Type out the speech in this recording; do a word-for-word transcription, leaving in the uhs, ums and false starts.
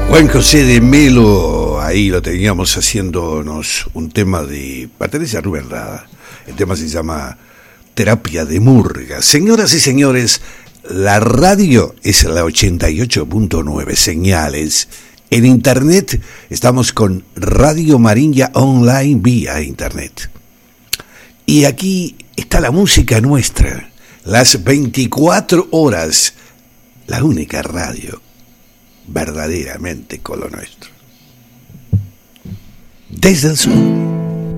Juan José de Melo, ahí lo teníamos haciéndonos un tema de Patricia Rubén Rada. El tema se llama Terapia de Murga. Señoras y señores, la radio es la ochenta y ocho punto nueve señales. En internet estamos con Radio Mariña Online vía internet. Y aquí está la música nuestra, las veinticuatro horas, la única radio verdaderamente con lo nuestro. Desde el sur.